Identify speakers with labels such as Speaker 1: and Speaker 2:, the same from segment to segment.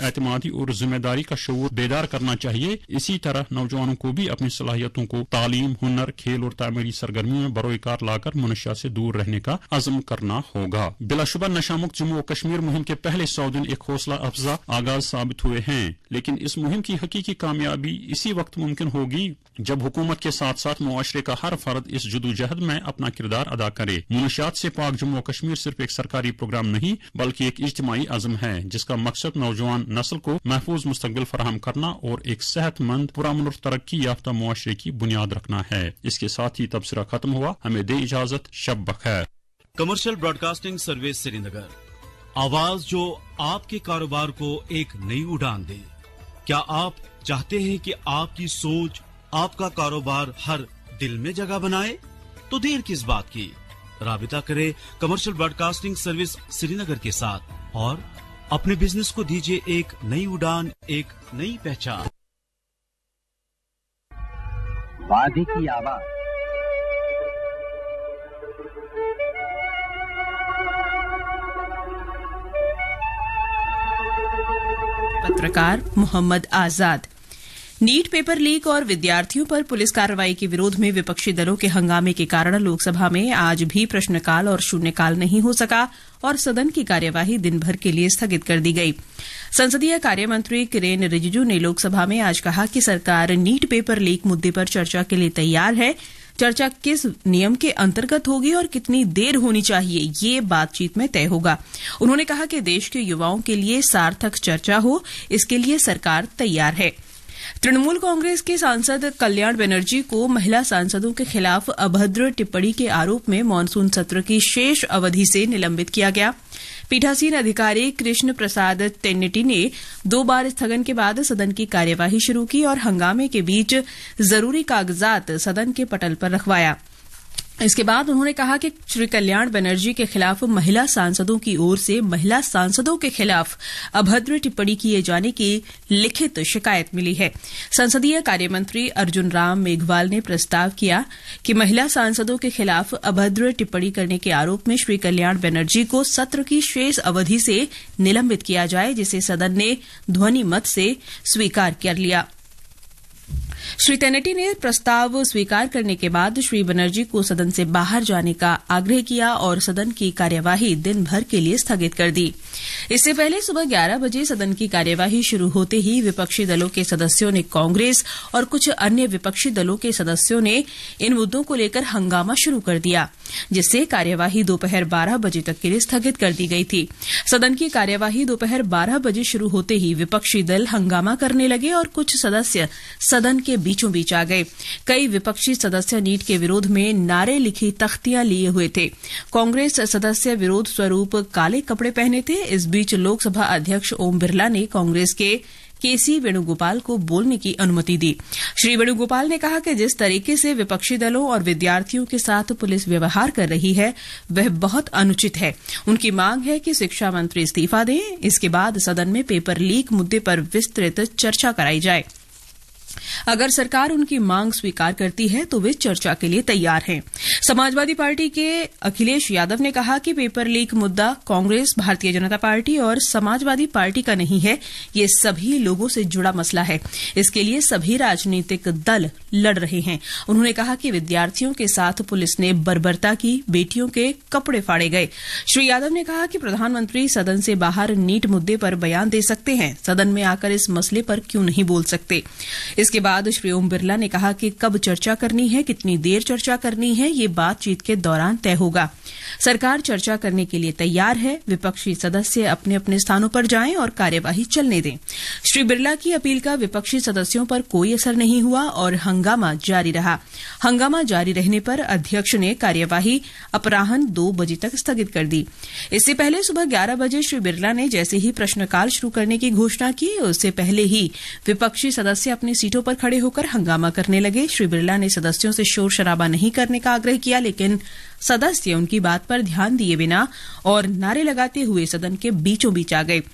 Speaker 1: एतमादी और जिम्मेदारी का शऊर बेदार करना चाहिए। इसी तरह नौजवानों को भी अपनी सलाहियतों को तालीम, हुनर, खेल और तामीरी सरगर्मियों में बरोकार लाकर मनशियात से दूर रहने का अज़्म करना होगा। बिलाशुबा नशामुक्त जम्मू और कश्मीर मुहिम के पहले 100 दिन एक हौसला अफजा आगाज साबित हुए हैं, लेकिन इस मुहिम की हकीकी कामयाबी इसी वक्त मुमकिन होगी जब हुकूमत के साथ साथ मुआशरे का हर फर्द इस जदोजहद में अपना किरदार अदा करे। मनशियात से पाक जम्मू और कश्मीर सिर्फ एक सरकारी प्रोग्राम नहीं बल्कि एक इज्तिमाई अज़्म है जिसका मकसद नौजवान नस्ल को महफूज मुस्तकबिल फराहम करना और एक सेहतमंद, पुरअमन और तरक्की याफ्ता मुआशरे की बुनियाद रखना है। इसके साथ ही तबसरा खत्म हुआ। हमें दे इजाजत। शब बखैर।
Speaker 2: कमर्शियल ब्रॉडकास्टिंग सर्विस श्रीनगर, आवाज जो आपके कारोबार को एक नई उड़ान दे। क्या आप चाहते हैं कि आपकी सोच आपका कारोबार हर दिल में जगह बनाए? तो देर किस बात की, राबिता करें कमर्शियल ब्रॉडकास्टिंग सर्विस श्रीनगर के साथ और अपने बिजनेस को दीजिए एक नई उड़ान, एक नई पहचान।
Speaker 3: वादे की आवाज।
Speaker 4: पत्रकार मोहम्मद आजाद। नीट पेपर लीक और विद्यार्थियों पर पुलिस कार्रवाई के विरोध में विपक्षी दलों के हंगामे के कारण लोकसभा में आज भी प्रश्नकाल और शून्यकाल नहीं हो सका और सदन की कार्यवाही दिन भर के लिए स्थगित कर दी गई। संसदीय कार्य मंत्री किरेन रिजिजू ने लोकसभा में आज कहा कि सरकार नीट पेपर लीक मुद्दे पर चर्चा के लिए तैयार है। चर्चा किस नियम के अंतर्गत होगी और कितनी देर होनी चाहिए, ये बातचीत में तय होगा। उन्होंने कहा कि देश के युवाओं के लिए सार्थक चर्चा हो, इसके लिए सरकार तैयार है। तृणमूल कांग्रेस के सांसद कल्याण बनर्जी को महिला सांसदों के खिलाफ अभद्र टिप्पणी के आरोप में मानसून सत्र की शेष अवधि से निलंबित किया गया। पीठासीन अधिकारी कृष्ण प्रसाद टेन्नेटी ने 2 बार स्थगन के बाद सदन की कार्यवाही शुरू की और हंगामे के बीच जरूरी कागजात सदन के पटल पर रखवाया। इसके बाद उन्होंने कहा कि श्री कल्याण बनर्जी के खिलाफ महिला सांसदों की ओर से महिला सांसदों के खिलाफ अभद्र टिप्पणी किए जाने की लिखित शिकायत मिली है। संसदीय कार्यमंत्री अर्जुन राम मेघवाल ने प्रस्ताव किया कि महिला सांसदों के खिलाफ अभद्र टिप्पणी करने के आरोप में श्री कल्याण बनर्जी को सत्र की शेष अवधि से निलंबित किया जाए, जिसे सदन ने ध्वनि मत से स्वीकार कर लिया। श्री टेनेटी ने प्रस्ताव स्वीकार करने के बाद श्री बनर्जी को सदन से बाहर जाने का आग्रह किया और सदन की कार्यवाही दिन भर के लिए स्थगित कर दी। इससे पहले सुबह 11 बजे सदन की कार्यवाही शुरू होते ही विपक्षी दलों के सदस्यों ने कांग्रेस और कुछ अन्य विपक्षी दलों के सदस्यों ने इन मुद्दों को लेकर हंगामा शुरू कर दिया, जिससे कार्यवाही दोपहर 12 बजे तक के लिए स्थगित कर दी गई थी। सदन की कार्यवाही दोपहर 12 बजे शुरू होते ही विपक्षी दल हंगामा करने लगे और कुछ सदस्य सदन के बीचों बीच आ गए। कई विपक्षी सदस्य नीट के विरोध में नारे लिखी तख्तियां लिए हुए थे। कांग्रेस सदस्य विरोध स्वरूप काले कपड़े पहने थे। इस बीच लोकसभा अध्यक्ष ओम बिरला ने कांग्रेस के केसी वेणुगोपाल को बोलने की अनुमति दी। श्री वेणुगोपाल ने कहा कि जिस तरीके से विपक्षी दलों और विद्यार्थियों के साथ पुलिस व्यवहार कर रही है वह बहुत अनुचित है। उनकी मांग है कि शिक्षा मंत्री इस्तीफा दें। इसके बाद सदन में पेपर लीक मुद्दे पर विस्तृत चर्चा कराई जाए। अगर सरकार उनकी मांग स्वीकार करती है तो वे चर्चा के लिए तैयार हैं। समाजवादी पार्टी के अखिलेश यादव ने कहा कि पेपर लीक मुद्दा कांग्रेस, भारतीय जनता पार्टी और समाजवादी पार्टी का नहीं है, ये सभी लोगों से जुड़ा मसला है। इसके लिए सभी राजनीतिक दल लड़ रहे हैं। उन्होंने कहा कि विद्यार्थियों के साथ पुलिस ने बर्बरता की, बेटियों के कपड़े फाड़े गए। श्री यादव ने कहा कि प्रधानमंत्री सदन से बाहर नीट मुद्दे पर बयान दे सकते हैं, सदन में आकर इस मसले पर क्यों नहीं बोल सकते। इसके बाद श्री ओम बिरला ने कहा कि कब चर्चा करनी है, कितनी देर चर्चा करनी है, ये बातचीत के दौरान तय होगा। सरकार चर्चा करने के लिए तैयार है। विपक्षी सदस्य अपने अपने स्थानों पर जाएं और कार्यवाही चलने दें। श्री बिरला की अपील का विपक्षी सदस्यों पर कोई असर नहीं हुआ और हंगामा जारी रहा। हंगामा जारी रहने पर अध्यक्ष ने कार्यवाही अपराह्न 2 बजे तक स्थगित कर दी। इससे पहले सुबह 11 बजे श्री बिरला ने जैसे ही प्रश्नकाल शुरू करने की घोषणा की, उससे पहले ही विपक्षी सदस्य अपनी सीटों पर खड़े होकर हंगामा करने लगे। श्री बिरला ने सदस्यों से शोर शराबा नहीं करने का आग्रह किया, लेकिन सदस्य उनकी बात पर ध्यान दिए बिना और नारे लगाते हुए सदन के बीचों बीच आ गए।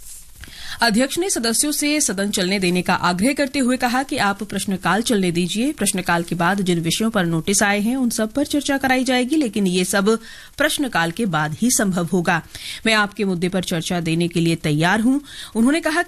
Speaker 4: अध्यक्ष ने सदस्यों से सदन चलने देने का आग्रह करते हुए कहा कि आप प्रश्नकाल चलने दीजिए। प्रश्नकाल के बाद जिन विषयों पर नोटिस आए हैं उन सब पर चर्चा कराई जाएगी, लेकिन ये सब प्रश्नकाल के बाद ही संभव होगा। मैं आपके मुद्दे पर चर्चा देने के लिए तैयार हूं। उन्होंने कहा